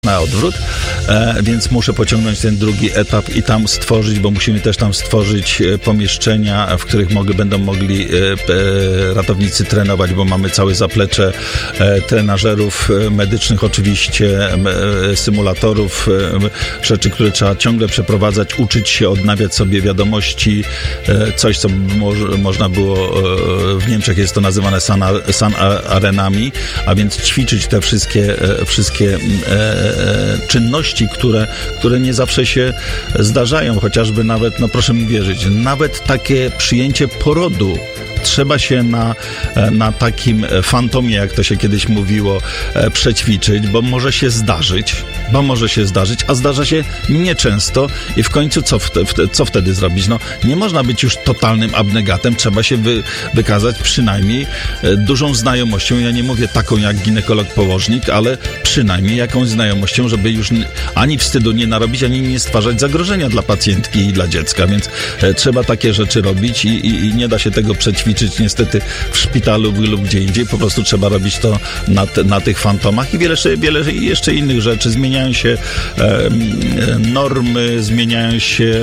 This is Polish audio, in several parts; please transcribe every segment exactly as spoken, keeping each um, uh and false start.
na odwrót, e, więc muszę pociągnąć ten drugi etap i tam stworzyć, bo musimy też tam stworzyć e, pomieszczenia, w których mogę, będą mogli e, e, ratownicy trenować, bo mamy całe zaplecze e, trenażerów e, medycznych, oczywiście e, symulatorów, e, rzeczy, które trzeba ciągle przeprowadzać, uczyć się, odnawiać sobie wiadomości, e, coś, co mo- można było, e, w Niemczech jest to nazywane sun, sun arenami, a więc ćwiczyć te wszystkie, e, wszystkie e, czynności, które, które nie zawsze się zdarzają, chociażby nawet, no proszę mi wierzyć, nawet takie przyjęcie porodu trzeba się na, na takim fantomie, jak to się kiedyś mówiło, przećwiczyć, bo może się zdarzyć, bo może się zdarzyć, a zdarza się nieczęsto i w końcu co, w te, w te, co wtedy zrobić? No, nie można być już totalnym abnegatem, trzeba się wy, wykazać przynajmniej dużą znajomością, ja nie mówię taką jak ginekolog-położnik, ale przynajmniej jakąś znajomością, żeby już ani wstydu nie narobić, ani nie stwarzać zagrożenia dla pacjentki i dla dziecka, więc trzeba takie rzeczy robić i, i, i nie da się tego przećwiczyć niestety w szpitalu lub gdzie indziej, po prostu trzeba robić to na, te, na tych fantomach i wiele, wiele jeszcze innych rzeczy. Zmieniają się e, normy, zmieniają się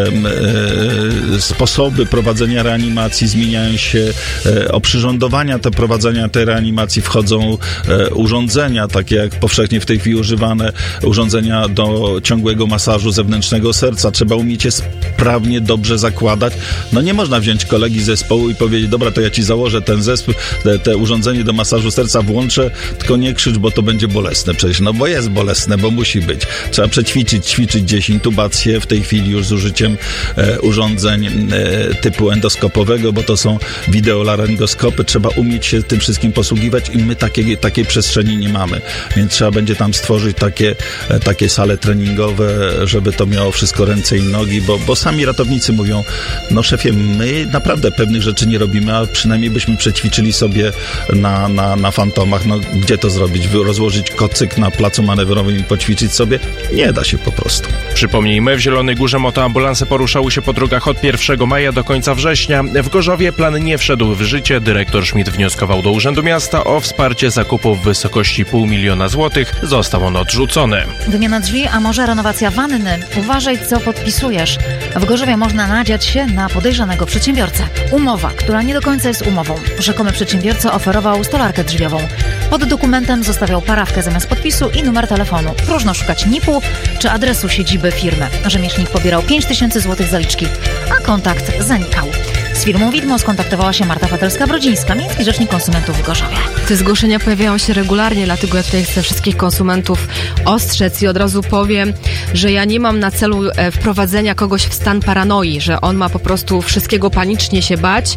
e, sposoby prowadzenia reanimacji, zmieniają się e, oprzyrządowania te prowadzenia tej reanimacji, wchodzą e, urządzenia, takie jak powszechnie w tej chwili używane urządzenia do ciągłego masażu zewnętrznego serca. Trzeba umieć je sprawnie, dobrze zakładać. No nie można wziąć kolegi z zespołu i powiedzieć, dobra, to ja ci założę ten zespół, te, te urządzenie do masażu serca włączę, tylko nie krzycz, bo to będzie bolesne przecież. No bo jest bolesne, bo musi być. Trzeba przećwiczyć, ćwiczyć gdzieś intubację, w tej chwili już z użyciem e, urządzeń e, typu endoskopowego, bo to są wideolaryngoskopy. Trzeba umieć się tym wszystkim posługiwać i my takiej, takiej przestrzeni nie mamy. Więc trzeba będzie tam stworzyć takie, e, takie sale treningowe, żeby to miało wszystko ręce i nogi, bo, bo sami ratownicy mówią, no szefie, my naprawdę pewnych rzeczy nie robimy, a przynajmniej byśmy przećwiczyli sobie na, na, na fantomach. No gdzie to zrobić? Rozłożyć kocyk na placu manewrowym i poćwiczyć sobie? Nie da się po prostu. Przypomnijmy, w Zielonej Górze motoambulanse poruszały się po drogach od pierwszego maja do końca września. W Gorzowie plan nie wszedł w życie. Dyrektor Schmidt wnioskował do Urzędu Miasta o wsparcie zakupu w wysokości pół miliona złotych. Został on odrzucony. Wymiana drzwi, a może renowacja wanny? Uważaj, co podpisujesz. W Gorzowie można nadziać się na podejrzanego przedsiębiorcę. Umowa, która nie do końca jest umową. Rzekomy przedsiębiorca oferował stolarkę drzwiową. Pod dokumentem zostawiał parafkę zamiast podpisu i numer telefonu. Próżno szukać N I P-u czy adresu siedziby firmy. Rzemieślnik pobierał pięć tysięcy złotych zaliczki, a kontakt zanikał. Z firmą Widmo skontaktowała się Marta Paderska-Brodzińska, miejski rzecznik konsumentów w Gorzowie. Te zgłoszenia pojawiają się regularnie, dlatego ja tutaj chcę wszystkich konsumentów ostrzec i od razu powiem, że ja nie mam na celu wprowadzenia kogoś w stan paranoi, że on ma po prostu wszystkiego panicznie się bać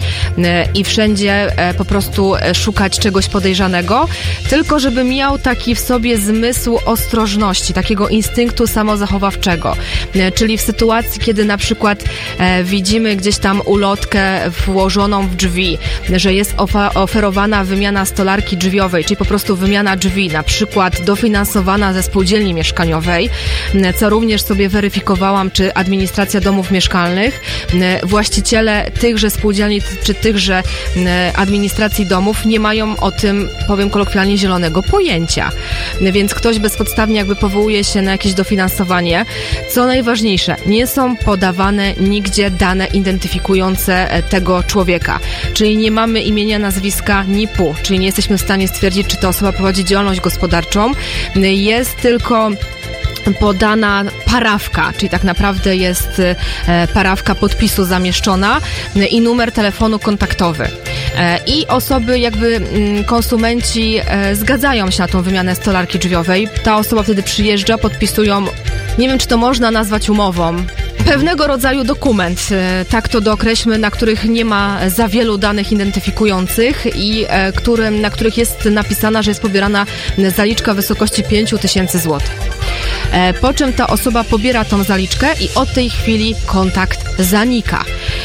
i wszędzie po prostu szukać czegoś podejrzanego, tylko żeby miał taki w sobie zmysł ostrożności, takiego instynktu samozachowawczego. Czyli w sytuacji, kiedy na przykład widzimy gdzieś tam ulotkę włożoną w drzwi, że jest oferowana wymiana stolarki drzwiowej, czyli po prostu wymiana drzwi, na przykład dofinansowana ze spółdzielni mieszkaniowej, co również sobie weryfikowałam, czy administracja domów mieszkalnych, właściciele tychże spółdzielni, czy tychże administracji domów nie mają o tym, powiem kolokwialnie, zielonego pojęcia. Więc ktoś bezpodstawnie jakby powołuje się na jakieś dofinansowanie. Co najważniejsze, nie są podawane nigdzie dane identyfikujące tego człowieka. Czyli nie mamy imienia, nazwiska, N I P-u, czyli nie jesteśmy w stanie stwierdzić, czy ta osoba prowadzi działalność gospodarczą. Jest tylko podana parafka, czyli tak naprawdę jest parafka podpisu zamieszczona i numer telefonu kontaktowy. I osoby, jakby konsumenci zgadzają się na tą wymianę stolarki drzwiowej. Ta osoba wtedy przyjeżdża, podpisują, nie wiem, czy to można nazwać umową, pewnego rodzaju dokument, tak to dookreślmy, na których nie ma za wielu danych identyfikujących i którym, na których jest napisana, że jest pobierana zaliczka w wysokości pięć tysięcy złotych. Po czym ta osoba pobiera tą zaliczkę i od tej chwili kontakt zanika.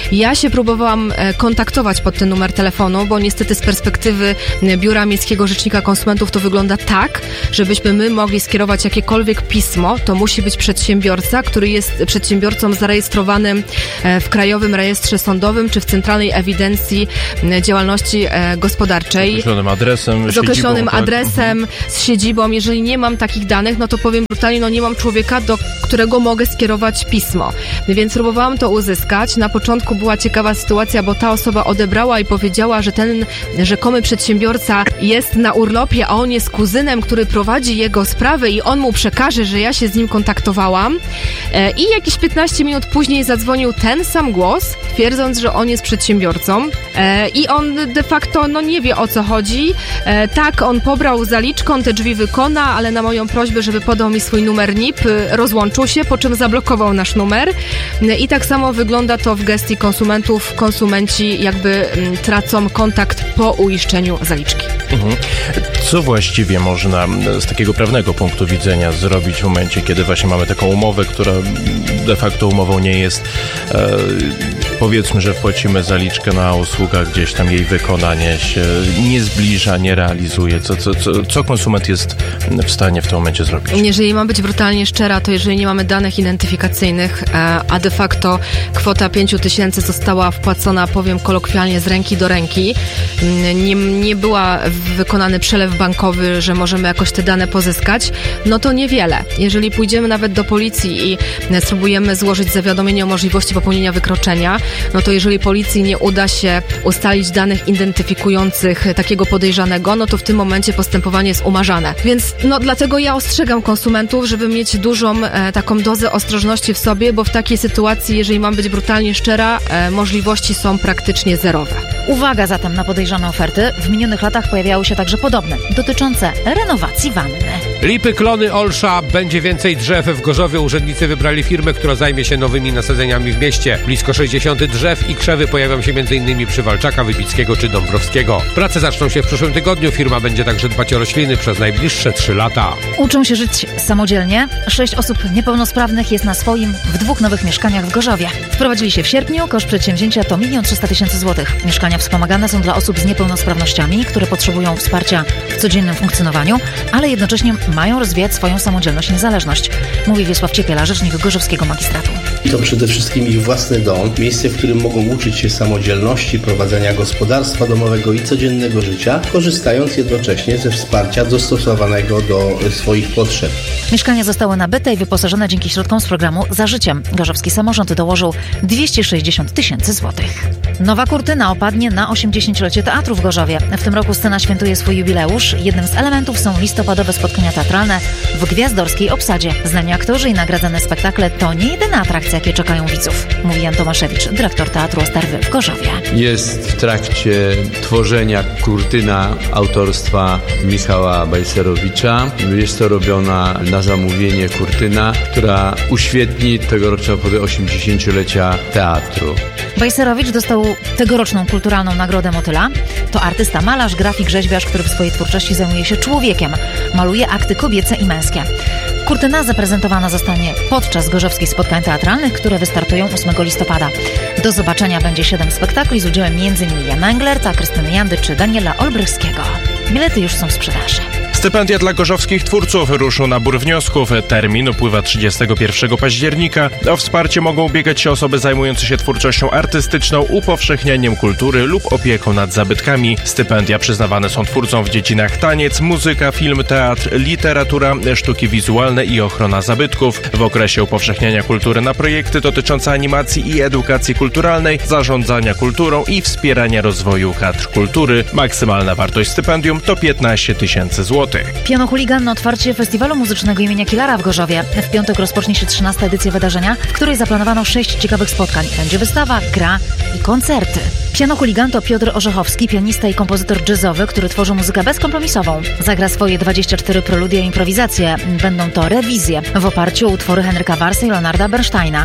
Ja się próbowałam kontaktować pod ten numer telefonu, bo niestety z perspektywy Biura Miejskiego Rzecznika Konsumentów to wygląda tak, żebyśmy my mogli skierować jakiekolwiek pismo, to musi być przedsiębiorca, który jest przedsiębiorcą zarejestrowanym w Krajowym Rejestrze Sądowym czy w Centralnej Ewidencji Działalności Gospodarczej. Z określonym adresem, Z określonym siedzibą, adresem, tak? z siedzibą. Jeżeli nie mam takich danych, no to powiem brutalnie, no nie mam człowieka, do którego mogę skierować pismo. Więc próbowałam to uzyskać. Na początku była ciekawa sytuacja, bo ta osoba odebrała i powiedziała, że ten rzekomy przedsiębiorca jest na urlopie, a on jest kuzynem, który prowadzi jego sprawę i on mu przekaże, że ja się z nim kontaktowałam. I jakieś piętnaście minut później zadzwonił ten sam głos, twierdząc, że on jest przedsiębiorcą i on de facto no nie wie, o co chodzi. Tak, on pobrał zaliczkę, on te drzwi wykona, ale na moją prośbę, żeby podał mi swój numer N I P, rozłączył się, po czym zablokował nasz numer. I tak samo wygląda to w gestii konsumentów. Konsumenci jakby tracą kontakt po uiszczeniu zaliczki. Mhm. Co właściwie można z takiego prawnego punktu widzenia zrobić w momencie, kiedy właśnie mamy taką umowę, która de facto umową nie jest? E, powiedzmy, że wpłacimy zaliczkę na usługę, gdzieś tam jej wykonanie się nie zbliża, nie realizuje. Co, co, co, co konsument jest w stanie w tym momencie zrobić? Jeżeli mam być brutalnie szczera, to jeżeli nie mamy danych identyfikacyjnych, a de facto kwota pięć tysięcy została wpłacona, powiem kolokwialnie, z ręki do ręki, nie, nie była wykonany przelew bankowy, że możemy jakoś te dane pozyskać, no to niewiele. Jeżeli pójdziemy nawet do policji i spróbujemy złożyć zawiadomienie o możliwości popełnienia wykroczenia, no to jeżeli policji nie uda się ustalić danych identyfikujących takiego podejrzanego, no to w tym momencie postępowanie jest umarzane. Więc no dlatego ja ostrzegam konsumentów, żeby mieć dużą e, taką dozę ostrożności w sobie, bo w takiej sytuacji, jeżeli mam być brutalnie szczera, e, możliwości są praktycznie zerowe. Uwaga zatem na podejrzane oferty. W minionych latach pojawiały się także podobne, dotyczące renowacji wanny. Lipy, Klony, Olsza, będzie więcej drzew. W Gorzowie urzędnicy wybrali firmę, która zajmie się nowymi nasadzeniami w mieście. Blisko sześćdziesiąt drzew i krzewy pojawią się m.in. przy Walczaka, Wybickiego czy Dąbrowskiego. Prace zaczną się w przyszłym tygodniu. Firma będzie także dbać o rośliny przez najbliższe trzy lata. Uczą się żyć samodzielnie. Sześć osób niepełnosprawnych jest na swoim w dwóch nowych mieszkaniach w Gorzowie. Wprowadzili się w sierpniu. Koszt przedsięwzięcia to milion trzysta tysięcy złotych. Mieszkania wspomagane są dla osób z niepełnosprawnościami, które potrzebują wsparcia w codziennym funkcjonowaniu, ale jednocześnie mają rozwijać swoją samodzielność i niezależność, mówi Wiesław Ciepiela, rzecznik Gorzowskiego Magistratu. To przede wszystkim ich własny dom, miejsce, w którym mogą uczyć się samodzielności, prowadzenia gospodarstwa domowego i codziennego życia, korzystając jednocześnie ze wsparcia dostosowanego do swoich potrzeb. Mieszkania zostały nabyte i wyposażone dzięki środkom z programu Za Życiem. Gorzowski samorząd dołożył dwieście sześćdziesiąt tysięcy złotych. Nowa kurtyna opadnie na osiemdziesięciolecie teatru w Gorzowie. W tym roku scena świętuje swój jubileusz. Jednym z elementów są listopadowe spotkania teatralne w gwiazdorskiej obsadzie. Znani aktorzy i nagradzane spektakle to nie jedyna atrakcja, jakie czekają widzów, mówi Jan Tomaszewicz, dyrektor Teatru Osterwy w Gorzowie. Jest w trakcie tworzenia kurtyna autorstwa Michała Bajserowicza. Jest to robiona na zamówienie kurtyna, która uświetni tegoroczne obchody osiemdziesięciolecia teatru. Bajserowicz dostał tegoroczną kulturalną nagrodę Motyla. To artysta, malarz, grafik, rzeźbiarz, który w swojej twórczości zajmuje się człowiekiem. Maluje akty kobiece i męskie. Kurtyna zaprezentowana zostanie podczas gorzowskich spotkań teatralnych, które wystartują ósmego listopada. Do zobaczenia będzie siedem spektakli z udziałem m.in. Jana Englerta, Krystyny Jandy czy Daniela Olbrychskiego. Bilety już są w sprzedaży. Stypendia dla gorzowskich twórców ruszą nabór wniosków. Termin upływa trzydziestego pierwszego października. O wsparcie mogą ubiegać się osoby zajmujące się twórczością artystyczną, upowszechnianiem kultury lub opieką nad zabytkami. Stypendia przyznawane są twórcom w dziedzinach taniec, muzyka, film, teatr, literatura, sztuki wizualne i ochrona zabytków. W okresie upowszechniania kultury na projekty dotyczące animacji i edukacji kulturalnej, zarządzania kulturą i wspierania rozwoju kadr kultury. Maksymalna wartość stypendium to piętnaście tysięcy złotych. Piano Chuligan na otwarcie festiwalu muzycznego imienia Kilara w Gorzowie. W piątek rozpocznie się trzynasta edycja wydarzenia, w której zaplanowano sześć ciekawych spotkań. Będzie wystawa, gra i koncerty. Piano Chuligan to Piotr Orzechowski, pianista i kompozytor jazzowy, który tworzy muzykę bezkompromisową. Zagra swoje dwadzieścia cztery preludia i improwizacje. Będą to rewizje w oparciu o utwory Henryka Warsa i Leonarda Bernsteina.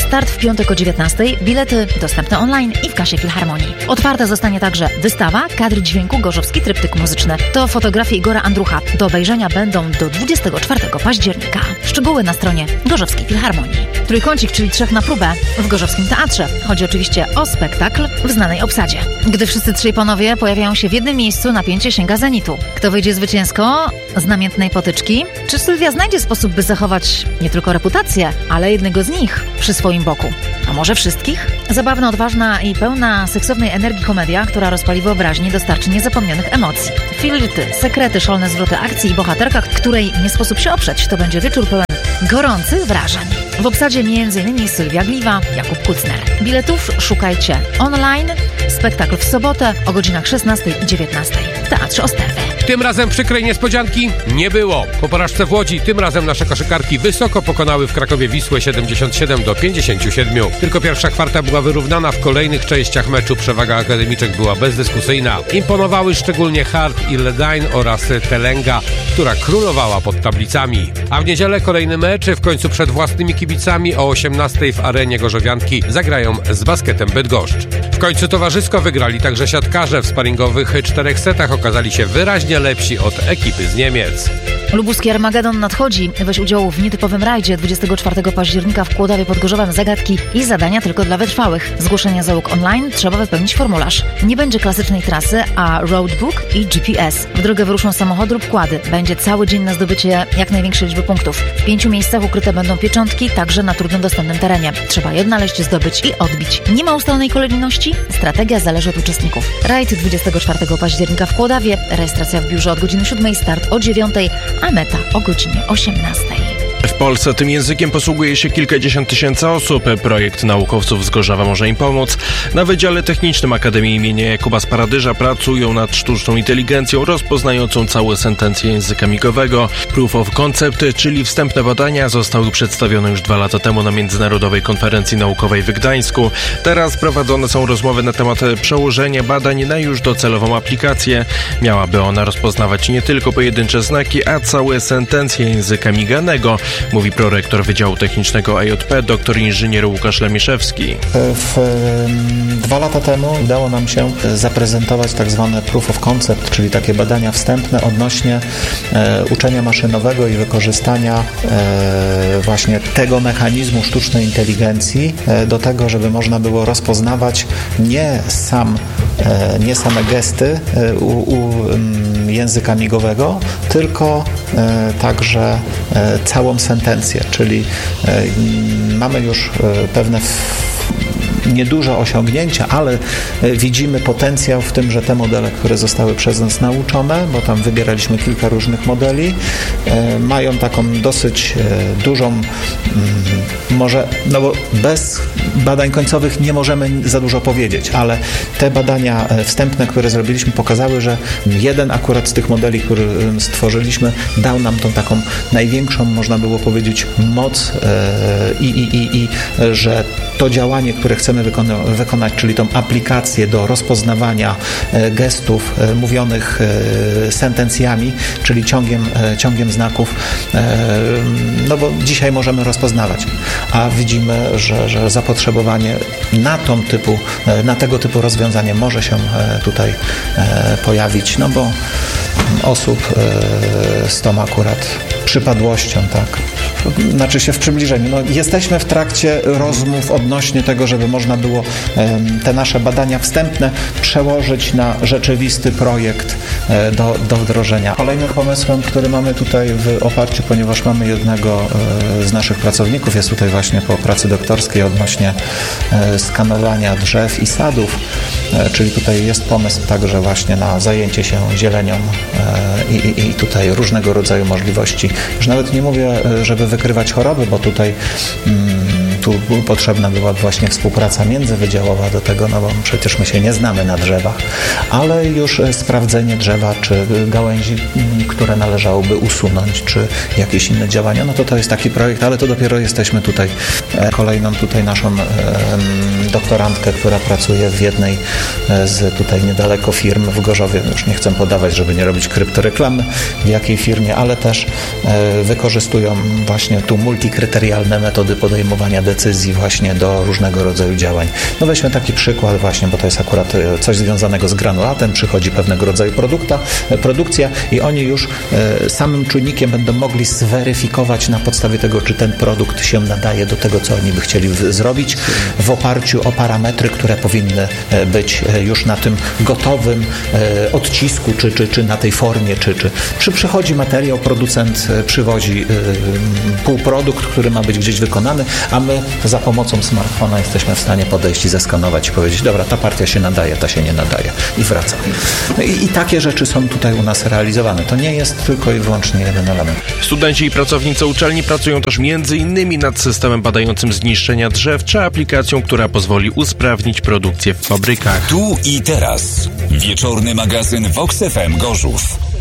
Start w piątek o dziewiętnastej, bilety dostępne online i w kasie Filharmonii. Otwarta zostanie także wystawa Kadry dźwięku Gorzowski Tryptyk Muzyczny. To fotografie Igora Andrucha. Do obejrzenia będą do dwudziestego czwartego października. Szczegóły na stronie Gorzowskiej Filharmonii. Trójkącik, czyli trzech na próbę w Gorzowskim Teatrze. Chodzi oczywiście o spektakl w znanej obsadzie. Gdy wszyscy trzej panowie pojawiają się w jednym miejscu, napięcie sięga zenitu. Kto wyjdzie zwycięsko z namiętnej potyczki? Czy Sylwia znajdzie sposób, by zachować nie tylko reputację, ale jednego z nich przy swoim boku? A może wszystkich? Zabawna, odważna i pełna seksownej energii komedia, która rozpali wyobraźnię i dostarczy niezapomnianych emocji. Flirty, sekrety, szalone zwroty akcji i bohaterka, której nie sposób się oprzeć. To będzie wieczór pełen gorących wrażeń. W obsadzie między innymi Sylwia Gliwa, Jakub Kucner. Biletów szukajcie online. Spektakl w sobotę o godzinach szesnastej i dziewiętnastej w Teatrze Osterwy. Tym razem przykrej niespodzianki nie było. Po porażce w Łodzi tym razem nasze koszykarki wysoko pokonały w Krakowie Wisłę siedemdziesiąt siedem do pięćdziesięciu siedmiu. Tylko pierwsza kwarta była wyrównana, w kolejnych częściach meczu przewaga akademiczek była bezdyskusyjna. Imponowały szczególnie Hart i Ledain oraz Telenga, która królowała pod tablicami. A w niedzielę kolejny mecz, w końcu przed własnymi kibicami o osiemnastej w arenie Gorzowianki zagrają z Basketem Bydgoszcz. W końcu towarzysko wygrali także siatkarze. W sparingowych czterech setach okazali się wyraźnie lepsi od ekipy z Niemiec. Lubuski Armagedon nadchodzi. Weź udział w nietypowym rajdzie dwudziestego czwartego października w Kłodawie pod Gorzowem. Zagadki i zadania tylko dla wytrwałych. Zgłoszenia załóg online, trzeba wypełnić formularz. Nie będzie klasycznej trasy, a roadbook i G P S. W drogę wyruszą samochody lub quady. Będzie cały dzień na zdobycie jak największej liczby punktów. W pięciu miejscach ukryte będą pieczątki, także na trudno dostępnym terenie. Trzeba je odnaleźć, zdobyć i odbić. Nie ma ustalonej kolejności. Strategia zależy od uczestników. Rajd dwudziestego czwartego października w Kłodawie. Rejestracja w biurze od godziny siódmej, start o dziewiątej, a meta o godzinie osiemnastej. W Polsce tym językiem posługuje się kilkadziesiąt tysięcy osób. Projekt naukowców z Gorzowa może im pomóc. Na Wydziale Technicznym Akademii imienia Jakuba z Paradyża pracują nad sztuczną inteligencją rozpoznającą całe sentencje języka migowego. Proof of Concept, czyli wstępne badania, zostały przedstawione już dwa lata temu na Międzynarodowej Konferencji Naukowej w Gdańsku. Teraz prowadzone są rozmowy na temat przełożenia badań na już docelową aplikację. Miałaby ona rozpoznawać nie tylko pojedyncze znaki, a całe sentencje języka miganego, mówi prorektor Wydziału Technicznego A J P, doktor inżynier Łukasz Lemiszewski. W, dwa lata temu udało nam się zaprezentować tak zwane proof of concept, czyli takie badania wstępne odnośnie e, uczenia maszynowego i wykorzystania e, właśnie tego mechanizmu sztucznej inteligencji e, do tego, żeby można było rozpoznawać nie sam e, nie same gesty e, u, u m, języka migowego, tylko e, także e, całą sentencję, czyli e, mamy już e, pewne f- nieduże osiągnięcia, ale widzimy potencjał w tym, że te modele, które zostały przez nas nauczone, bo tam wybieraliśmy kilka różnych modeli, mają taką dosyć dużą, może, no bo bez badań końcowych nie możemy za dużo powiedzieć, ale te badania wstępne, które zrobiliśmy, pokazały, że jeden akurat z tych modeli, który stworzyliśmy, dał nam tą taką największą, można było powiedzieć, moc i, i, i, i że to działanie, które chcemy wykona- wykonać, czyli tą aplikację do rozpoznawania e, gestów e, mówionych e, sentencjami, czyli ciągiem, e, ciągiem znaków, e, no bo dzisiaj możemy rozpoznawać, a widzimy, że, że zapotrzebowanie na tą typu, e, na tego typu rozwiązanie może się e, tutaj e, pojawić, no bo osób e, z tą akurat przypadłością, tak, znaczy się w przybliżeniu. No, jesteśmy w trakcie rozmów odnośnie tego, żeby można było um, te nasze badania wstępne przełożyć na rzeczywisty projekt e, do, do wdrożenia. Kolejnym pomysłem, który mamy tutaj w oparciu, ponieważ mamy jednego e, z naszych pracowników, jest tutaj właśnie po pracy doktorskiej odnośnie e, skanowania drzew i sadów, e, czyli tutaj jest pomysł także właśnie na zajęcie się zielenią e, i, i tutaj różnego rodzaju możliwości. Już nawet nie mówię, żeby wykrywać choroby, bo tutaj mm, tu potrzebna była właśnie współpraca międzywydziałowa do tego, no bo przecież my się nie znamy na drzewach, ale już sprawdzenie drzewa, czy gałęzi, które należałoby usunąć, czy jakieś inne działania, no to to jest taki projekt, ale to dopiero jesteśmy tutaj kolejną tutaj naszą e, doktorantkę, która pracuje w jednej z tutaj niedaleko firm w Gorzowie, już nie chcę podawać, żeby nie robić kryptoreklamy, w jakiej firmie, ale też e, wykorzystują właśnie tu multikryterialne metody podejmowania decyzji decyzji właśnie do różnego rodzaju działań. No weźmy taki przykład właśnie, bo to jest akurat coś związanego z granulatem, przychodzi pewnego rodzaju produkta, produkcja i oni już samym czujnikiem będą mogli zweryfikować na podstawie tego, czy ten produkt się nadaje do tego, co oni by chcieli zrobić w oparciu o parametry, które powinny być już na tym gotowym odcisku, czy, czy, czy na tej formie, czy, czy, czy przychodzi materiał, producent przywozi półprodukt, który ma być gdzieś wykonany, a my za pomocą smartfona jesteśmy w stanie podejść i zeskanować i powiedzieć, dobra, ta partia się nadaje, ta się nie nadaje i wraca. No i, i takie rzeczy są tutaj u nas realizowane. To nie jest tylko i wyłącznie jeden element. Studenci i pracownicy uczelni pracują też między innymi nad systemem badającym zniszczenia drzew, czy aplikacją, która pozwoli usprawnić produkcję w fabrykach. Tu i teraz. Wieczorny magazyn Vox F M Gorzów.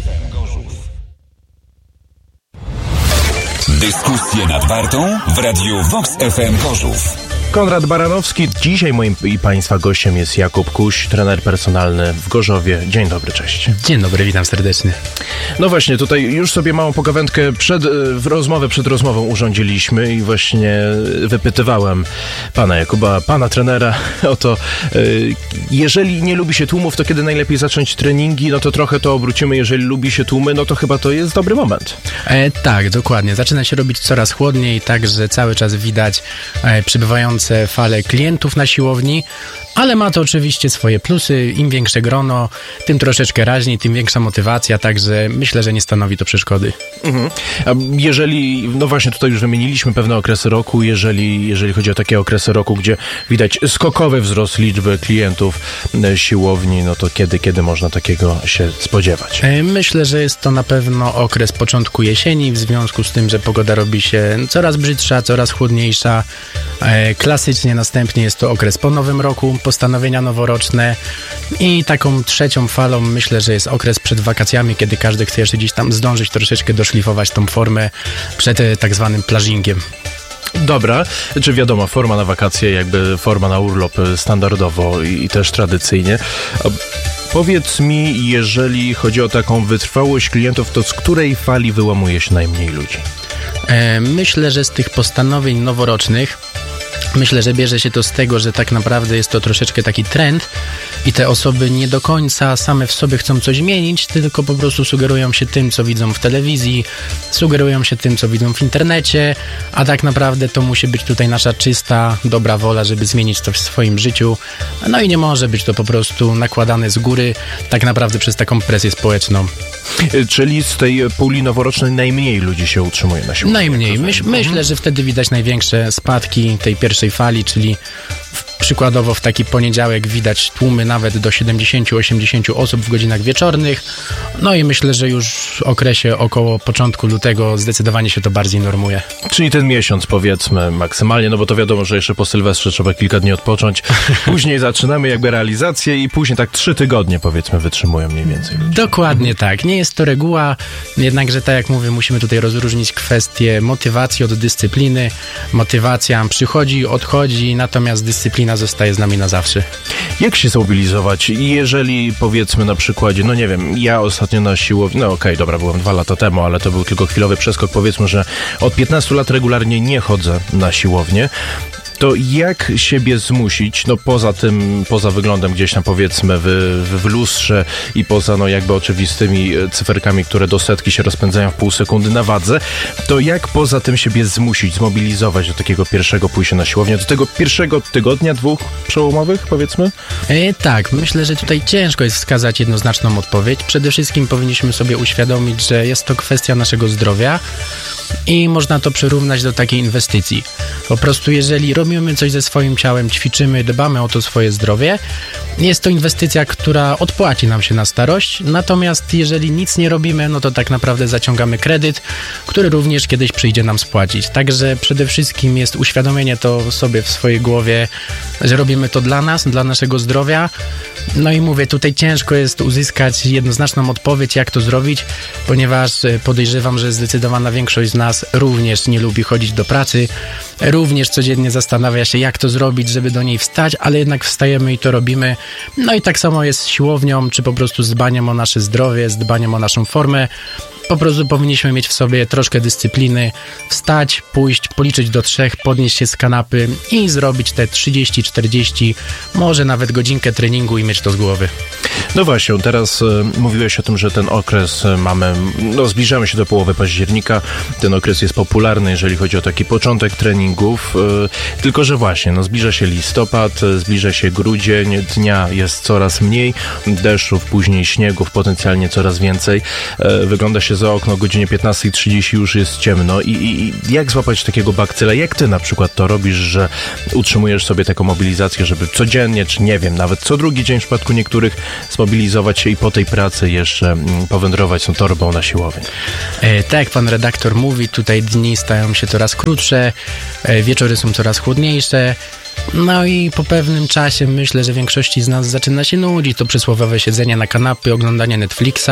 Dyskusje nad Wartą w radiu Vox F M Gorzów. Konrad Baranowski. Dzisiaj moim i Państwa gościem jest Jakub Kuś, trener personalny w Gorzowie. Dzień dobry, cześć. Dzień dobry, witam serdecznie. No właśnie, tutaj już sobie małą pogawędkę przed, w rozmowę przed rozmową urządziliśmy i właśnie wypytywałem pana Jakuba, pana trenera o to, jeżeli nie lubi się tłumów, to kiedy najlepiej zacząć treningi, no to trochę to obrócimy, jeżeli lubi się tłumy, no to chyba to jest dobry moment. E, tak, dokładnie. Zaczyna się robić coraz chłodniej, tak, że cały czas widać e, przybywające fale klientów na siłowni, ale ma to oczywiście swoje plusy. Im większe grono, tym troszeczkę raźniej, tym większa motywacja, także myślę, że nie stanowi to przeszkody. Mhm. A jeżeli, no właśnie tutaj już wymieniliśmy pewne okresy roku, jeżeli, jeżeli chodzi o takie okresy roku, gdzie widać skokowy wzrost liczby klientów siłowni, no to kiedy, kiedy można takiego się spodziewać? Myślę, że jest to na pewno okres początku jesieni, w związku z tym, że pogoda robi się coraz brzydsza, coraz chłodniejsza. Klasycznie następnie jest to okres po nowym roku, postanowienia noworoczne i taką trzecią falą myślę, że jest okres przed wakacjami, kiedy każdy chce jeszcze gdzieś tam zdążyć troszeczkę doszlifować tą formę przed tak zwanym plażingiem. Dobra, czy wiadomo, forma na wakacje, jakby forma na urlop standardowo i, i też tradycyjnie. Powiedz mi, jeżeli chodzi o taką wytrwałość klientów, to z której fali wyłamuje się najmniej ludzi? E, myślę, że z tych postanowień noworocznych myślę, że bierze się to z tego, że tak naprawdę jest to troszeczkę taki trend i te osoby nie do końca same w sobie chcą coś zmienić, tylko po prostu sugerują się tym, co widzą w telewizji, sugerują się tym, co widzą w internecie, a tak naprawdę to musi być tutaj nasza czysta, dobra wola, żeby zmienić to w swoim życiu. No i nie może być to po prostu nakładane z góry, tak naprawdę przez taką presję społeczną. Czyli z tej puli noworocznej najmniej ludzi się utrzymuje na siłowni? Najmniej. Myś, myślę, że wtedy widać największe spadki tej pierwszej fali, czyli w, przykładowo w taki poniedziałek widać tłumy nawet do siedemdziesiąt do osiemdziesięciu osób w godzinach wieczornych. No i myślę, że już w okresie około początku lutego zdecydowanie się to bardziej normuje. Czyli ten miesiąc powiedzmy maksymalnie, no bo to wiadomo, że jeszcze po Sylwestrze trzeba kilka dni odpocząć. Później zaczynamy jakby realizację i później tak trzy tygodnie powiedzmy wytrzymują mniej więcej ludzi. Dokładnie tak. Nie jest to reguła, jednakże tak jak mówię, musimy tutaj rozróżnić kwestię motywacji od dyscypliny. Motywacja przychodzi, odchodzi, natomiast dyscyplina zostaje z nami na zawsze. Jak się zmobilizować, jeżeli powiedzmy na przykładzie, no nie wiem, ja ostatnio na siłowni, no okej, okay, dobra, byłem dwa lata temu, ale to był tylko chwilowy przeskok, powiedzmy, że od piętnastu lat regularnie nie chodzę na siłownię. To jak siebie zmusić, no poza tym, poza wyglądem gdzieś tam powiedzmy w, w lustrze i poza no jakby oczywistymi cyferkami, które do setki się rozpędzają w pół sekundy na wadze, to jak poza tym siebie zmusić, zmobilizować do takiego pierwszego pójścia na siłownię, do tego pierwszego tygodnia, dwóch przełomowych powiedzmy? E, tak, myślę, że tutaj ciężko jest wskazać jednoznaczną odpowiedź. Przede wszystkim powinniśmy sobie uświadomić, że jest to kwestia naszego zdrowia i można to przyrównać do takiej inwestycji. Po prostu jeżeli robimy coś ze swoim ciałem, ćwiczymy, dbamy o to swoje zdrowie, jest to inwestycja, która odpłaci nam się na starość, natomiast jeżeli nic nie robimy, no to tak naprawdę zaciągamy kredyt, który również kiedyś przyjdzie nam spłacić. Także przede wszystkim jest uświadomienie to sobie w swojej głowie, że robimy to dla nas, dla naszego zdrowia. No i mówię, tutaj ciężko jest uzyskać jednoznaczną odpowiedź, jak to zrobić, ponieważ podejrzewam, że zdecydowana większość z nas również nie lubi chodzić do pracy, również codziennie zastanawia się, jak to zrobić, żeby do niej wstać, ale jednak wstajemy i to robimy. No i tak samo jest z siłownią, czy po prostu z dbaniem o nasze zdrowie, z dbaniem o naszą formę. po prostu powinniśmy mieć w sobie troszkę dyscypliny, wstać, pójść, policzyć do trzech, podnieść się z kanapy i zrobić te trzydzieści czterdzieści, może nawet godzinkę treningu i mieć to z głowy. No właśnie, teraz e, mówiłeś o tym, że ten okres e, mamy, no zbliżamy się do połowy października, ten okres jest popularny, jeżeli chodzi o taki początek treningów, e, tylko że właśnie, no zbliża się listopad, e, zbliża się grudzień, dnia jest coraz mniej, deszczów, później śniegów, potencjalnie coraz więcej, e, wygląda się za okno, o godzinie piętnasta trzydzieści już jest ciemno i, i jak złapać takiego bakcyla, jak ty na przykład to robisz, że utrzymujesz sobie taką mobilizację, żeby codziennie, czy nie wiem, nawet co drugi dzień w przypadku niektórych zmobilizować się i po tej pracy jeszcze powędrować tą torbą na siłownię. E, tak jak pan redaktor mówi, tutaj dni stają się coraz krótsze, e, wieczory są coraz chłodniejsze. No i po pewnym czasie myślę, że większości z nas zaczyna się nudzić to przysłowiowe siedzenie na kanapie, oglądanie Netflixa.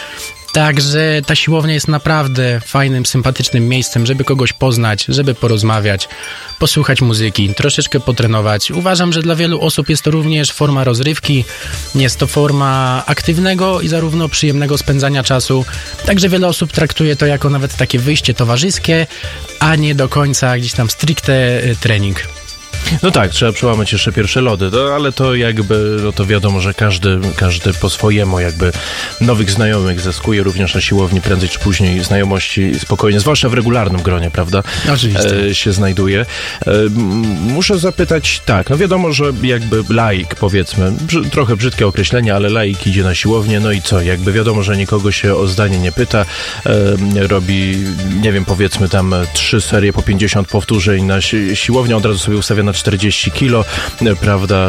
Także ta siłownia jest naprawdę fajnym, sympatycznym miejscem, żeby kogoś poznać, żeby porozmawiać, posłuchać muzyki, troszeczkę potrenować. Uważam, że dla wielu osób jest to również forma rozrywki, jest to forma aktywnego i zarówno przyjemnego spędzania czasu. Także wiele osób traktuje to jako nawet takie wyjście towarzyskie, a nie do końca gdzieś tam stricte trening. No tak, trzeba przełamać jeszcze pierwsze lody, no, ale to jakby, no to wiadomo, że każdy, każdy po swojemu jakby nowych znajomych zyskuje również na siłowni prędzej czy później znajomości spokojnie, zwłaszcza w regularnym gronie, prawda? Oczywiście. E, się znajduje. E, muszę zapytać, tak, no wiadomo, że jakby laik, powiedzmy, brzy, trochę brzydkie określenie, ale laik idzie na siłownię, no i co? Jakby wiadomo, że nikogo się o zdanie nie pyta, e, robi, nie wiem, powiedzmy tam trzy serie po pięćdziesiąt powtórzeń na si- siłownię, od razu sobie ustawia na czterdzieści kilo, prawda,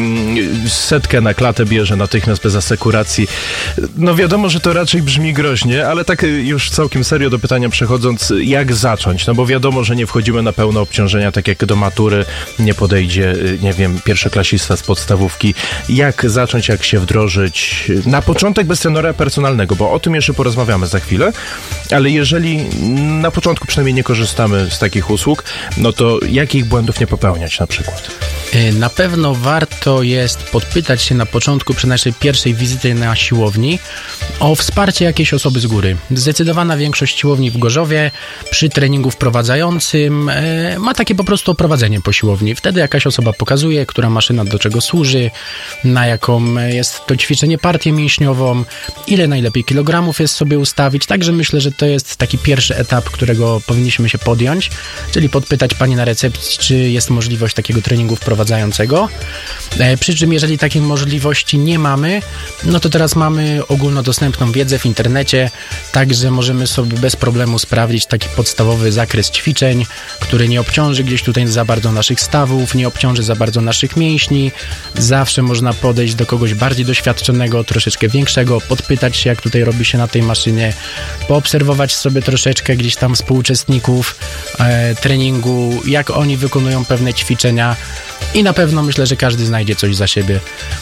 setkę na klatę bierze natychmiast bez asekuracji. No wiadomo, że to raczej brzmi groźnie, ale tak już całkiem serio do pytania przechodząc, jak zacząć? No bo wiadomo, że nie wchodzimy na pełne obciążenia, tak jak do matury nie podejdzie, nie wiem, pierwszoklasista z podstawówki. Jak zacząć, jak się wdrożyć? Na początek bez trenera personalnego, bo o tym jeszcze porozmawiamy za chwilę, ale jeżeli na początku przynajmniej nie korzystamy z takich usług, no to jakich błędów nie popełniać na przykład? Na pewno warto jest podpytać się na początku przy naszej pierwszej wizycie na siłowni o wsparcie jakiejś osoby z góry. Zdecydowana większość siłowni w Gorzowie przy treningu wprowadzającym e, ma takie po prostu oprowadzenie po siłowni. Wtedy jakaś osoba pokazuje, która maszyna do czego służy, na jaką jest to ćwiczenie partię mięśniową, ile najlepiej kilogramów jest sobie ustawić. Także myślę, że to jest taki pierwszy etap, którego powinniśmy się podjąć, czyli podpytać pani na recepcji, czy jest możliwość takiego treningu wprowadzającego. E, przy czym jeżeli takiej możliwości nie mamy, no to teraz mamy ogólnodostępną wiedzę w internecie, także możemy sobie bez problemu sprawdzić taki podstawowy zakres ćwiczeń, który nie obciąży gdzieś tutaj za bardzo naszych stawów, nie obciąży za bardzo naszych mięśni. Zawsze można podejść do kogoś bardziej doświadczonego, troszeczkę większego, podpytać się, jak tutaj robi się na tej maszynie, poobserwować sobie troszeczkę gdzieś tam współuczestników e, treningu, jak oni wykonują pewne ćwiczenia i na pewno myślę, że każdy znajdzie coś za siebie.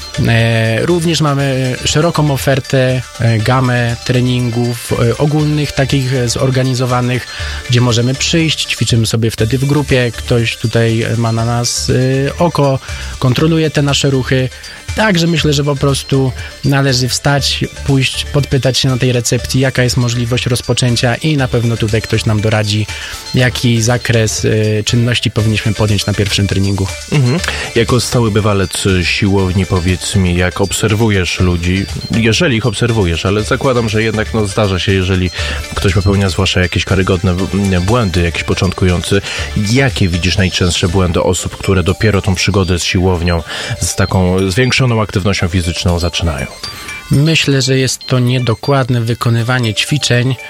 E, również mamy szeroką ofertę, e, gamę treningów e, ogólnych, takich e, zorganizowanych, gdzie możemy przyjść, ćwiczymy sobie wtedy w grupie, ktoś tutaj ma na nas e, oko, kontroluje te nasze ruchy. Także myślę, że po prostu należy wstać, pójść, podpytać się na tej recepcji, jaka jest możliwość rozpoczęcia i na pewno tutaj ktoś nam doradzi, jaki zakres y, czynności powinniśmy podjąć na pierwszym treningu. Mhm. Jako stały bywalec siłowni, powiedz mi, jak obserwujesz ludzi, jeżeli ich obserwujesz, ale zakładam, że jednak no, zdarza się, jeżeli ktoś popełnia zwłaszcza jakieś karygodne błędy, jakiś początkujący, jakie widzisz najczęstsze błędy osób, które dopiero tą przygodę z siłownią, z taką zwiększoną aktywnością fizyczną zaczynają? Myślę, że jest to niedokładne wykonywanie ćwiczeń e,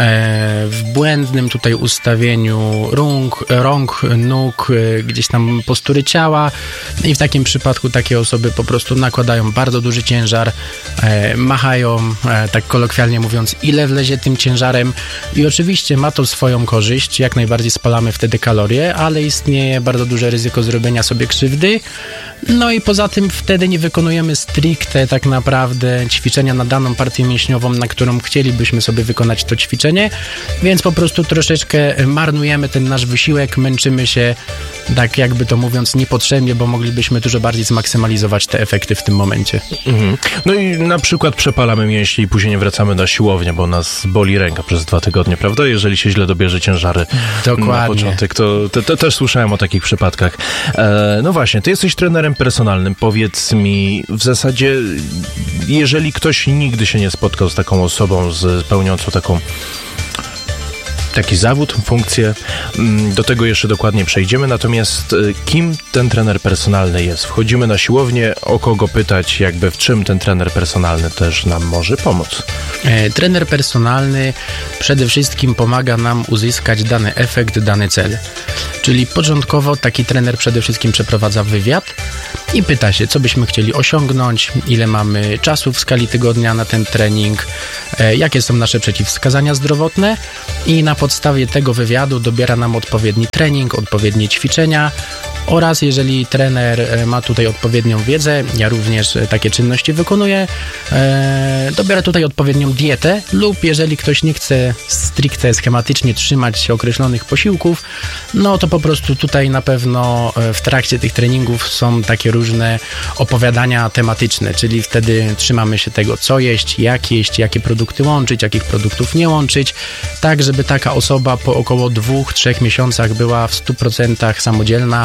w błędnym tutaj ustawieniu rąk, rąk nóg, e, gdzieś tam postury ciała i w takim przypadku takie osoby po prostu nakładają bardzo duży ciężar, e, machają, e, tak kolokwialnie mówiąc, ile wlezie tym ciężarem i oczywiście ma to swoją korzyść, jak najbardziej spalamy wtedy kalorie, ale istnieje bardzo duże ryzyko zrobienia sobie krzywdy, No i poza tym wtedy nie wykonujemy stricte tak naprawdę ćwiczenia na daną partię mięśniową, na którą chcielibyśmy sobie wykonać to ćwiczenie, więc po prostu troszeczkę marnujemy ten nasz wysiłek, męczymy się, tak jakby to mówiąc, niepotrzebnie, bo moglibyśmy dużo bardziej zmaksymalizować te efekty w tym momencie. Mhm. No i na przykład przepalamy mięśnie i później nie wracamy na siłownię, bo nas boli ręka przez dwa tygodnie, prawda? Jeżeli się źle dobierze ciężary Dokładnie. na początek, to, to, to też słyszałem o takich przypadkach. E, no właśnie, ty jesteś trenerem personalnym. Powiedz mi, w zasadzie, jeżeli ktoś nigdy się nie spotkał z taką osobą, z pełniącą taką taki zawód, funkcję, do tego jeszcze dokładnie przejdziemy, natomiast kim ten trener personalny jest? Wchodzimy na siłownię, o kogo pytać, jakby w czym ten trener personalny też nam może pomóc? E, trener personalny przede wszystkim pomaga nam uzyskać dany efekt, dany cel. Czyli początkowo taki trener przede wszystkim przeprowadza wywiad i pyta się, co byśmy chcieli osiągnąć, ile mamy czasu w skali tygodnia na ten trening, e, jakie są nasze przeciwwskazania zdrowotne i na podstawie tego wywiadu dobiera nam odpowiedni trening, odpowiednie ćwiczenia oraz jeżeli trener ma tutaj odpowiednią wiedzę, ja również takie czynności wykonuję, e, dobiera tutaj odpowiednią dietę lub jeżeli ktoś nie chce stricte schematycznie trzymać się określonych posiłków, no to po prostu tutaj na pewno w trakcie tych treningów są takie różne opowiadania tematyczne, czyli wtedy trzymamy się tego, co jeść, jak jeść, jakie produkty łączyć, jakich produktów nie łączyć, tak żeby taka osoba po około dwóch, trzech miesiącach była w stu procentach samodzielna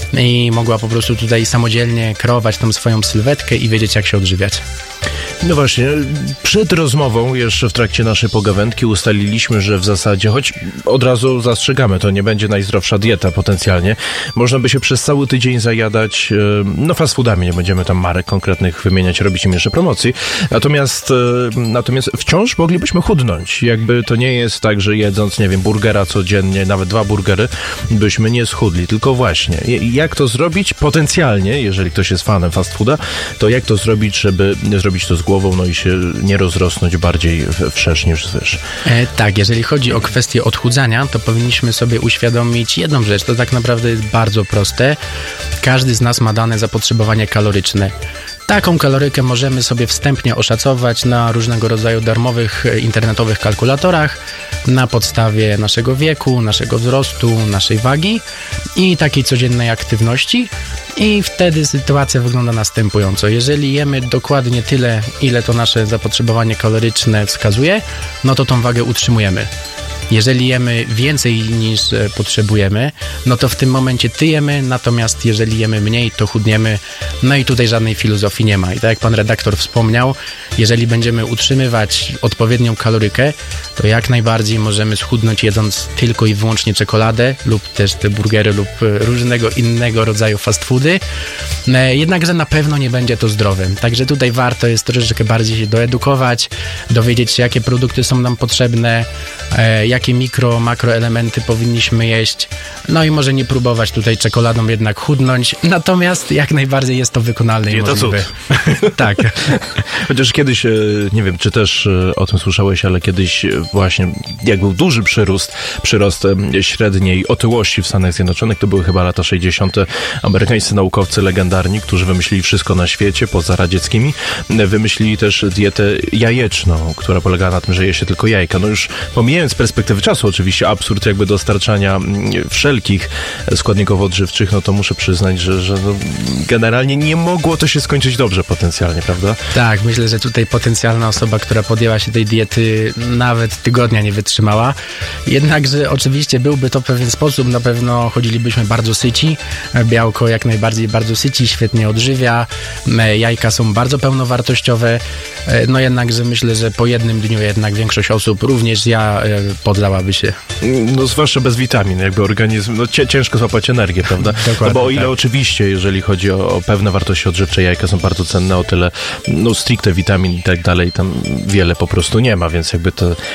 i mogła po prostu tutaj samodzielnie kreować tą swoją sylwetkę i wiedzieć, jak się odżywiać. No właśnie, przed rozmową, jeszcze w trakcie naszej pogawędki ustaliliśmy, że w zasadzie, choć od razu zastrzegamy, to nie będzie najzdrowsza dieta potencjalnie, można by się przez cały tydzień zajadać, no fast foodami, nie będziemy tam marek konkretnych wymieniać, robić im jeszcze promocji, natomiast, natomiast wciąż moglibyśmy chudnąć, jakby to nie jest tak, że jedząc, nie wiem, burgera codziennie, nawet dwa burgery, byśmy nie schudli, tylko właśnie, jak to zrobić potencjalnie, jeżeli ktoś jest fanem fast fooda, to jak to zrobić, żeby zrobić to z głową, no i się nie rozrosnąć bardziej wszerz niż wzwyż. E, tak, jeżeli chodzi o kwestię odchudzania, to powinniśmy sobie uświadomić jedną rzecz, to tak naprawdę jest bardzo proste. Każdy z nas ma dane zapotrzebowanie kaloryczne. Taką kalorykę możemy sobie wstępnie oszacować na różnego rodzaju darmowych internetowych kalkulatorach na podstawie naszego wieku, naszego wzrostu, naszej wagi i takiej codziennej aktywności. I wtedy sytuacja wygląda następująco. Jeżeli jemy dokładnie tyle, ile to nasze zapotrzebowanie kaloryczne wskazuje, no to tą wagę utrzymujemy. Jeżeli jemy więcej niż potrzebujemy, no to w tym momencie tyjemy, natomiast jeżeli jemy mniej, to chudniemy. No i tutaj żadnej filozofii nie ma. I tak jak pan redaktor wspomniał, jeżeli będziemy utrzymywać odpowiednią kalorykę, to jak najbardziej możemy schudnąć jedząc tylko i wyłącznie czekoladę lub też te burgery lub różnego innego rodzaju fast foody. Jednakże na pewno nie będzie to zdrowe. Także tutaj warto jest troszeczkę bardziej się doedukować, dowiedzieć się, jakie produkty są nam potrzebne, jakie mikro, makroelementy powinniśmy jeść, no i może nie próbować tutaj czekoladą jednak chudnąć, natomiast jak najbardziej jest to wykonalne i możliwe. Tak. Chociaż kiedyś, nie wiem, czy też o tym słyszałeś, ale kiedyś właśnie, jak był duży przyrost, przyrost średniej otyłości w Stanach Zjednoczonych, to były chyba lata sześćdziesiąte. Amerykańscy naukowcy legendarni, którzy wymyślili wszystko na świecie, poza radzieckimi, wymyślili też dietę jajeczną, która polegała na tym, że je się tylko jajka. No już pomijając perspektywy czasu, oczywiście absurd jakby dostarczania wszelkich składników odżywczych, no to muszę przyznać, że, że no, generalnie nie mogło to się skończyć dobrze potencjalnie, prawda? Tak, myślę, że tutaj potencjalna osoba, która podjęła się tej diety, nawet tygodnia nie wytrzymała. Jednakże oczywiście byłby to w pewien sposób, na pewno chodzilibyśmy bardzo syci, białko jak najbardziej bardzo syci, świetnie odżywia, jajka są bardzo pełnowartościowe, no jednakże myślę, że po jednym dniu jednak większość osób, również ja, podlałaby się. No zwłaszcza bez witamin, jakby organizm, no ciężko złapać energię, prawda? Dokładnie, no bo o ile tak. Oczywiście, jeżeli chodzi o, o pewne wartości odżywcze, jajka są bardzo cenne, o tyle, no stricte witamin i tak dalej, tam wiele po prostu nie ma, więc jakby to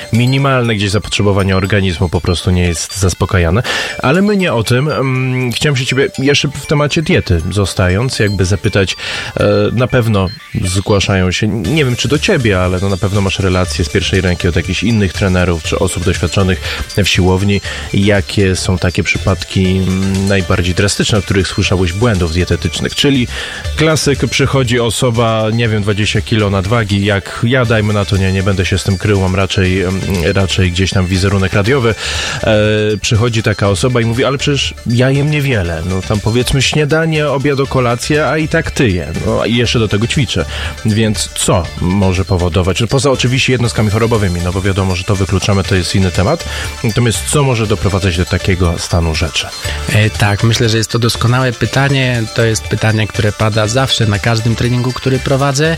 minimalne gdzieś zapotrzebowanie organizmu po prostu nie jest zaspokajane. Ale my nie o tym. Um, chciałem się ciebie jeszcze w temacie diety zostając, jakby zapytać, e, na pewno zgłaszają się, nie wiem czy do ciebie, ale no na pewno masz relacje z pierwszej ręki od jakichś innych trenerów czy osób doświadczonych w siłowni. Jakie są takie przypadki najbardziej drastyczne, o których słyszałeś, błędów dietetycznych? Czyli klasyk, przychodzi osoba, nie wiem, dwadzieścia kilo nadwagi, jak ja, dajmy na to, nie, nie będę się z tym krył, mam raczej, raczej gdzieś tam wizerunek radiowy. E, przychodzi taka osoba i mówi, ale przecież ja jem niewiele. No tam powiedzmy śniadanie, obiad, kolację, a i tak ty je. No i jeszcze do tego ćwiczę. Więc co może powodować? Poza oczywiście jednostkami chorobowymi, no bo wiadomo, że to wykluczamy, to jest inny temat. Natomiast co może doprowadzać do takiego stanu rzeczy? E, tak, myślę, że jest to doskonałe pytanie. To jest pytanie, które pada zawsze na każdym treningu, który prowadzę.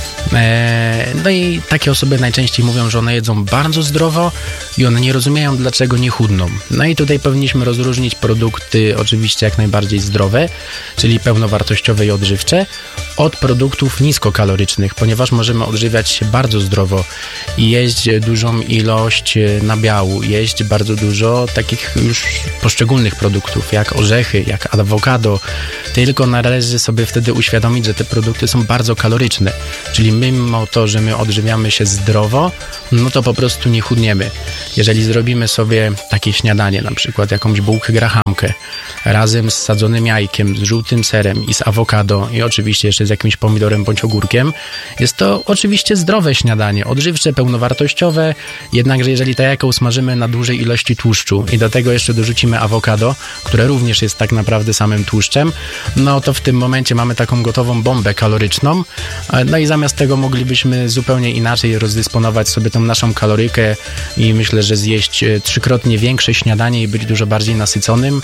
No i takie osoby najczęściej mówią, że one jedzą bardzo zdrowo i one nie rozumieją, dlaczego nie chudną. No i tutaj powinniśmy rozróżnić produkty oczywiście jak najbardziej zdrowe, czyli pełnowartościowe i odżywcze, od produktów niskokalorycznych, ponieważ możemy odżywiać się bardzo zdrowo i jeść dużą ilość nabiału, jeść bardzo dużo takich już poszczególnych produktów, jak orzechy, jak awokado, tylko należy sobie wtedy uświadomić, że te produkty są bardzo kaloryczne, czyli mimo to, że my odżywiamy się zdrowo, no to po prostu nie chudniemy. Jeżeli zrobimy sobie takie śniadanie, na przykład jakąś bułkę grahamkę razem z sadzonym jajkiem, z żółtym serem i z awokado i oczywiście jeszcze z jakimś pomidorem bądź ogórkiem, jest to oczywiście zdrowe śniadanie, odżywcze, pełnowartościowe, jednakże jeżeli to jajko usmażymy na dużej ilości tłuszczu i do tego jeszcze dorzucimy awokado, które również jest tak naprawdę samym tłuszczem, no to w tym momencie mamy taką gotową bombę kaloryczną, no i zamiast tego moglibyśmy zupełnie inaczej rozdysponować sobie tą naszą kalorykę i myślę, że zjeść trzykrotnie większe śniadanie i być dużo bardziej nasyconym,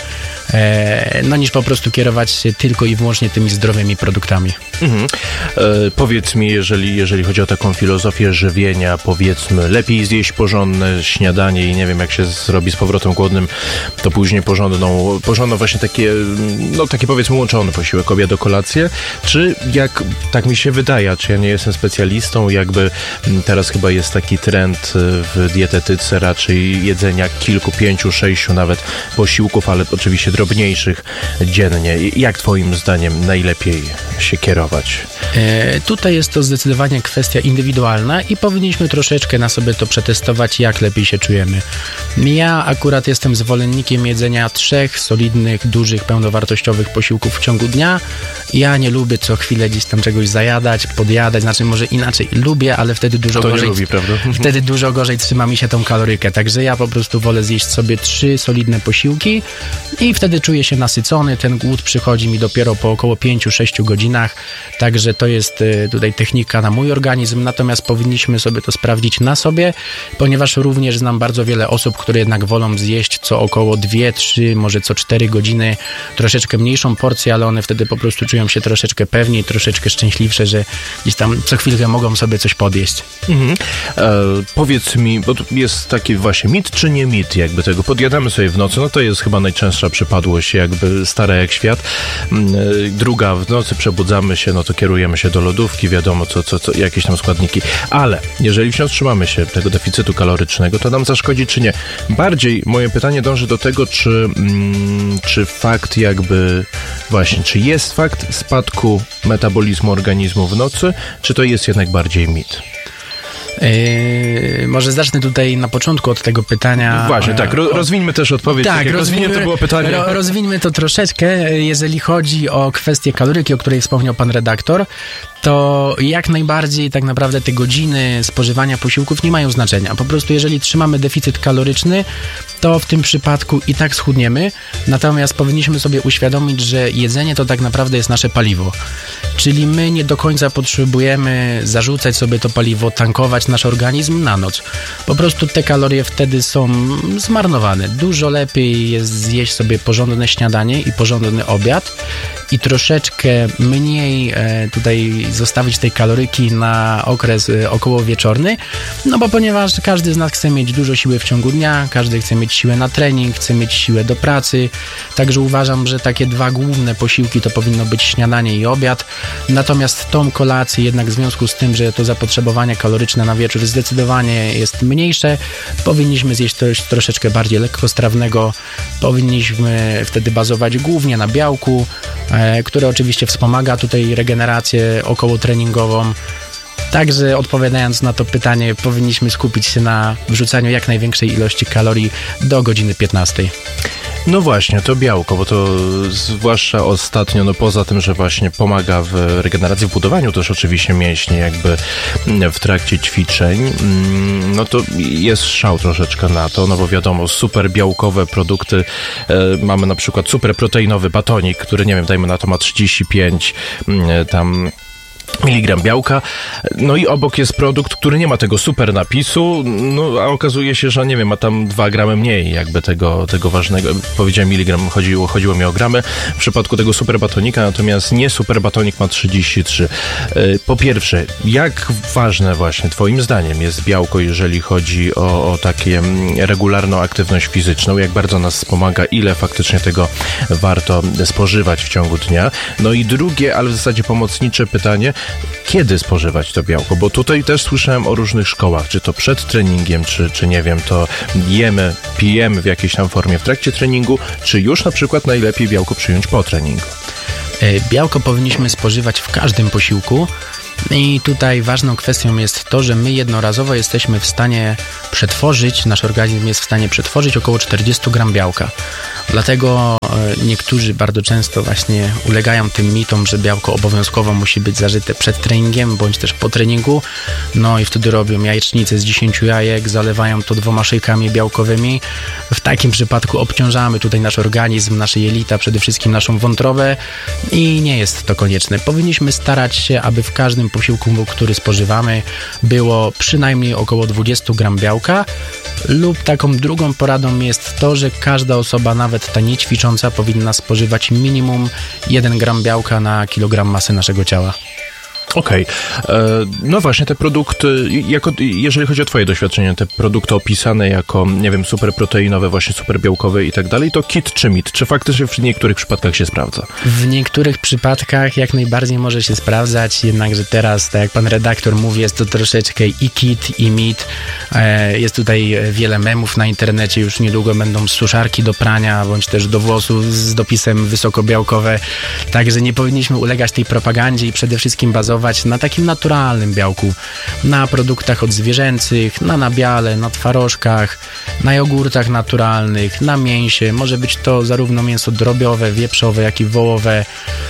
e, no niż po prostu kierować się tylko i wyłącznie tymi zdrowymi produktami. Mhm. E, powiedz mi, jeżeli, jeżeli chodzi o taką filozofię żywienia, powiedzmy, lepiej zjeść porządne śniadanie i nie wiem, jak się zrobi z powrotem głodnym, to później porządną, porządną właśnie takie, no takie powiedzmy łączony posiłek, obiad, kolację, czy jak, tak mi się wydaje, czy ja nie jestem specjalistą, jakby teraz chyba jest taki trend w dietetyce raczej jedzenia kilku, pięciu, sześciu nawet posiłków, ale oczywiście drobniejszych dziennie. Jak twoim zdaniem najlepiej się kierować? E, tutaj jest to zdecydowanie kwestia indywidualna i powinniśmy troszeczkę na sobie to przetestować, jak lepiej się czujemy. Ja akurat jestem zwolennikiem jedzenia trzech solidnych, dużych, pełnowartościowych posiłków w ciągu dnia. Ja nie lubię co chwilę gdzieś tam czegoś zajadać, podjadać, znaczy może inaczej, lubię, ale wtedy dużo Kto gorzej nie lubi, prawda? Wtedy dużo gorzej trzyma mi się tą kalorykę, także ja po prostu wolę zjeść sobie trzy solidne posiłki i wtedy czuję się nasycony, ten głód przychodzi mi dopiero po około pięciu sześciu godzinach, także to jest tutaj technika na mój organizm, natomiast powinniśmy sobie to sprawdzić na sobie, ponieważ również znam bardzo wiele osób, które jednak wolą zjeść co około dwie, trzy, może co cztery godziny troszeczkę mniejszą porcję, ale one wtedy po prostu czują się troszeczkę pewniej, troszeczkę szczęśliwsze, że gdzieś tam co chwilkę mogą sobie coś podjeść. Mhm. E, powiedz mi, bo tu jest taki właśnie mit czy nie mit, jakby tego podjadamy sobie w nocy, no to jest chyba najczęstsza przypadłość, jakby stara jak świat. E, druga, w nocy przebudzamy się, no to kierujemy się do lodówki, wiadomo, co, co, co, jakieś tam składniki, ale jeżeli wciąż trzymamy się tego deficytu kalorycznego, to nam zaszkodzi czy nie? Bardziej moje pytanie dąży do tego, czy, mm, czy fakt jakby właśnie, czy jest fakt spadku metabolizmu organizmu w nocy, czy to jest jednak bardziej mit? Yy, może zacznę tutaj na początku od tego pytania. Właśnie, tak. Ro, rozwińmy też odpowiedź. Tak, tak rozwińmy, to było pytanie. Ro, rozwińmy to troszeczkę. Jeżeli chodzi o kwestię kaloryki, o której wspomniał pan redaktor, to jak najbardziej tak naprawdę te godziny spożywania posiłków nie mają znaczenia. Po prostu jeżeli trzymamy deficyt kaloryczny, to w tym przypadku i tak schudniemy, natomiast powinniśmy sobie uświadomić, że jedzenie to tak naprawdę jest nasze paliwo. Czyli my nie do końca potrzebujemy zarzucać sobie to paliwo, tankować nasz organizm na noc. Po prostu te kalorie wtedy są zmarnowane. Dużo lepiej jest zjeść sobie porządne śniadanie i porządny obiad i troszeczkę mniej tutaj zostawić tej kaloryki na okres okołowieczorny, no bo ponieważ każdy z nas chce mieć dużo siły w ciągu dnia, każdy chce mieć siłę na trening, chce mieć siłę do pracy, także uważam, że takie dwa główne posiłki to powinno być śniadanie i obiad, natomiast tą kolację jednak w związku z tym, że to zapotrzebowanie kaloryczne na wieczór zdecydowanie jest mniejsze, powinniśmy zjeść coś troszeczkę bardziej lekkostrawnego, powinniśmy wtedy bazować głównie na białku, e, które oczywiście wspomaga tutaj regenerację okołotreningową. Także odpowiadając na to pytanie, powinniśmy skupić się na wrzucaniu jak największej ilości kalorii do godziny piętnastej. No właśnie, to białko, bo to zwłaszcza ostatnio, no poza tym, że właśnie pomaga w regeneracji, w budowaniu też oczywiście mięśni jakby w trakcie ćwiczeń, no to jest szał troszeczkę na to, no bo wiadomo, super białkowe produkty, e, mamy na przykład super proteinowy batonik, który nie wiem, dajmy na to ma trzydzieści pięć e, tam miligram białka, no i obok jest produkt, który nie ma tego super napisu, no a okazuje się, że nie wiem, ma tam dwa gramy mniej jakby tego, tego ważnego, powiedziałem miligram, chodziło, chodziło mi o gramy, w przypadku tego super batonika, natomiast nie super batonik ma trzydzieści trzy. Po pierwsze, jak ważne właśnie twoim zdaniem jest białko, jeżeli chodzi o, o takie regularną aktywność fizyczną, jak bardzo nas wspomaga, ile faktycznie tego warto spożywać w ciągu dnia? No i drugie, ale w zasadzie pomocnicze pytanie, kiedy spożywać to białko? Bo tutaj też słyszałem o różnych szkołach, czy to przed treningiem, czy, czy nie wiem, to jemy, pijemy w jakiejś tam formie w trakcie treningu, czy już na przykład najlepiej białko przyjąć po treningu? Białko powinniśmy spożywać w każdym posiłku. I tutaj ważną kwestią jest to, że my jednorazowo jesteśmy w stanie przetworzyć, nasz organizm jest w stanie przetworzyć około czterdzieści gram białka. Dlatego niektórzy bardzo często właśnie ulegają tym mitom, że białko obowiązkowo musi być zażyte przed treningiem, bądź też po treningu. No i wtedy robią jajecznicę z dziesięciu jajek, zalewają to dwoma szejkami białkowymi. W takim przypadku obciążamy tutaj nasz organizm, nasze jelita, przede wszystkim naszą wątrobę i nie jest to konieczne. Powinniśmy starać się, aby w każdym posiłku, który spożywamy, było przynajmniej około dwadzieścia gram białka, lub taką drugą poradą jest to, że każda osoba, nawet ta niećwicząca, powinna spożywać minimum jeden gram białka na kilogram masy naszego ciała. Okej, okay. No właśnie te produkty, jako, jeżeli chodzi o twoje doświadczenie, te produkty opisane jako, nie wiem, superproteinowe, właśnie superbiałkowe i tak dalej, to kit czy mit? Czy faktycznie w niektórych przypadkach się sprawdza? W niektórych przypadkach jak najbardziej może się sprawdzać, jednakże teraz, tak jak pan redaktor mówi, jest to troszeczkę i kit, i mit. Jest tutaj wiele memów na internecie, już niedługo będą suszarki do prania, bądź też do włosów z dopisem wysokobiałkowe, także nie powinniśmy ulegać tej propagandzie i przede wszystkim bazować na takim naturalnym białku, na produktach odzwierzęcych, na nabiale, na twarożkach, na jogurtach naturalnych, na mięsie. Może być to zarówno mięso drobiowe, wieprzowe, jak i wołowe.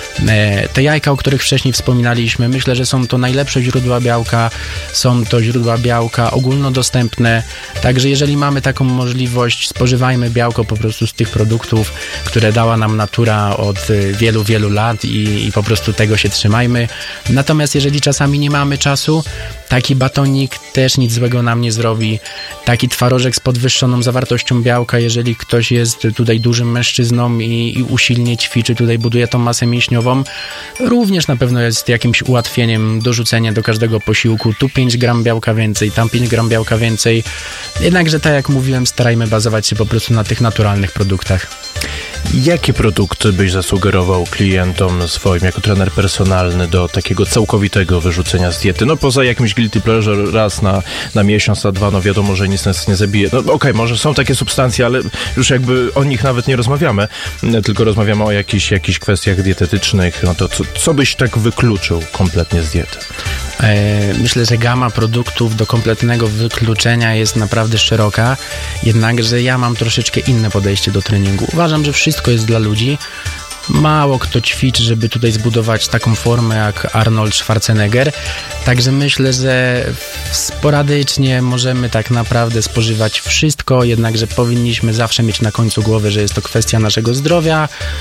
Te jajka, o których wcześniej wspominaliśmy, myślę, że są to najlepsze źródła białka, są to źródła białka ogólnodostępne, także jeżeli mamy taką możliwość, spożywajmy białko po prostu z tych produktów, które dała nam natura od wielu, wielu lat i, i po prostu tego się trzymajmy. Natomiast jeżeli czasami nie mamy czasu, taki batonik też nic złego nam nie zrobi. Taki twarożek z podwyższoną zawartością białka, jeżeli ktoś jest tutaj dużym mężczyzną i, i usilnie ćwiczy, tutaj buduje tą masę mięśniową, również na pewno jest jakimś ułatwieniem dorzucenie do każdego posiłku. Tu pięć gram białka więcej, tam pięć gram białka więcej. Jednakże tak jak mówiłem, starajmy bazować się po prostu na tych naturalnych produktach. Jakie produkty byś zasugerował klientom swoim jako trener personalny do takiego całkowitego wyrzucenia z diety? No poza jakimś guilty pleasure raz na, na miesiąc, a dwa, no wiadomo, że nic nas nie zabije. No okej, okay, może są takie substancje, ale już jakby o nich nawet nie rozmawiamy, tylko rozmawiamy o jakichś, jakichś kwestiach dietetycznych. No to co, co byś tak wykluczył kompletnie z diety? Myślę, że gama produktów do kompletnego wykluczenia jest naprawdę szeroka, jednakże ja mam troszeczkę inne podejście do treningu. Uważam, że wszystko jest dla ludzi. Mało kto ćwiczy, żeby tutaj zbudować taką formę jak Arnold Schwarzenegger, także myślę, że sporadycznie możemy tak naprawdę spożywać wszystko, jednakże powinniśmy zawsze mieć na końcu głowy, że jest to kwestia naszego zdrowia,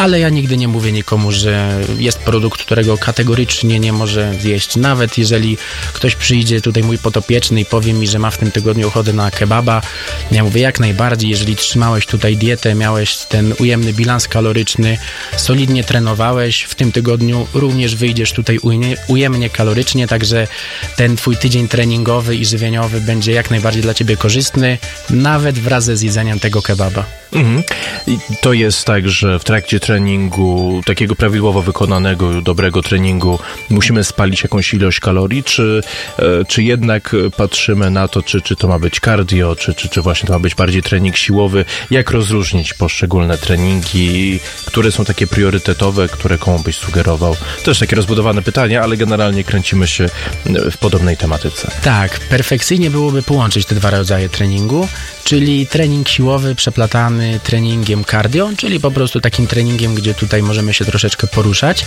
ale ja nigdy nie mówię nikomu, że jest produkt, którego kategorycznie nie może zjeść. Nawet jeżeli ktoś przyjdzie, tutaj mój podopieczny i powie mi, że ma w tym tygodniu ochotę na kebaba, ja mówię jak najbardziej, jeżeli trzymałeś tutaj dietę, miałeś ten ujemny bilans kaloryczny, solidnie trenowałeś, w tym tygodniu również wyjdziesz tutaj ujemnie kalorycznie, także ten twój tydzień treningowy i żywieniowy będzie jak najbardziej dla ciebie korzystny, nawet wraz ze zjedzeniem tego kebaba. Mhm. I to jest tak, że w trakcie treningu, takiego prawidłowo wykonanego, dobrego treningu, musimy spalić jakąś ilość kalorii, czy, czy jednak patrzymy na to, czy, czy to ma być cardio, czy, czy, czy właśnie to ma być bardziej trening siłowy? Jak rozróżnić poszczególne treningi, które są takie priorytetowe, które komu byś sugerował? Też takie rozbudowane pytanie, ale generalnie kręcimy się w podobnej tematyce. Tak, perfekcyjnie byłoby połączyć te dwa rodzaje treningu, czyli trening siłowy przeplatany treningiem cardio, czyli po prostu takim treningiem, gdzie tutaj możemy się troszeczkę poruszać.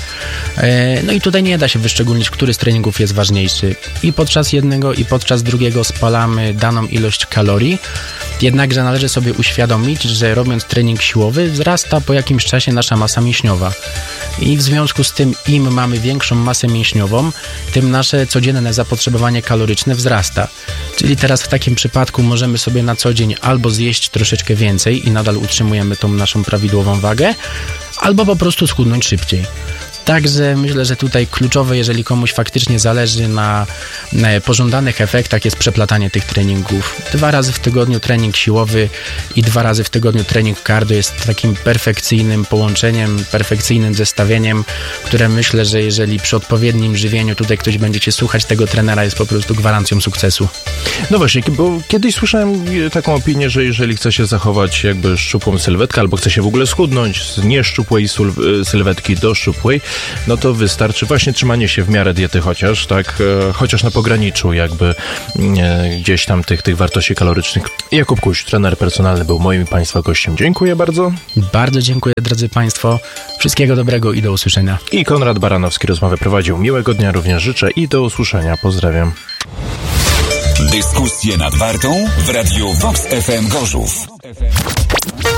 No i tutaj nie da się wyszczególnić, który z treningów jest ważniejszy. I podczas jednego, i podczas drugiego spalamy daną ilość kalorii, jednakże należy sobie uświadomić, że robiąc trening siłowy wzrasta po jakimś czasie nasza masa mięśniowa. I w związku z tym, im mamy większą masę mięśniową, tym nasze codzienne zapotrzebowanie kaloryczne wzrasta. Czyli teraz w takim przypadku możemy sobie na co dzień albo zjeść troszeczkę więcej i nadal utrzymujemy tą naszą prawidłową wagę, albo po prostu schudnąć szybciej. Także myślę, że tutaj kluczowe, jeżeli komuś faktycznie zależy na, na pożądanych efektach, jest przeplatanie tych treningów. Dwa razy w tygodniu trening siłowy i dwa razy w tygodniu trening cardio jest takim perfekcyjnym połączeniem, perfekcyjnym zestawieniem, które myślę, że jeżeli przy odpowiednim żywieniu tutaj ktoś będzie cię słuchać, tego trenera jest po prostu gwarancją sukcesu. No właśnie, bo kiedyś słyszałem taką opinię, że jeżeli chce się zachować jakby szczupłą sylwetkę, albo chce się w ogóle schudnąć z nieszczupłej sylwetki do szczupłej, no to wystarczy właśnie trzymanie się w miarę diety chociaż, tak, e, chociaż na pograniczu jakby e, gdzieś tam tych, tych wartości kalorycznych. Jakub Kuś, trener personalny, był moim i Państwa gościem. Dziękuję bardzo. Bardzo dziękuję, drodzy Państwo. Wszystkiego dobrego i do usłyszenia. I Konrad Baranowski rozmowę prowadził. Miłego dnia również życzę i do usłyszenia. Pozdrawiam. Dyskusje nad Wartą w Radiu Vox F M Gorzów.